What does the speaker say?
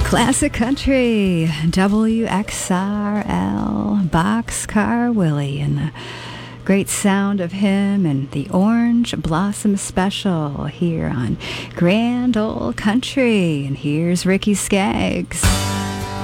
Classic Country, WXRL, Boxcar Willie, and the great sound of him and the Orange Blossom Special here on Grand Ole Country. And here's Ricky Skaggs.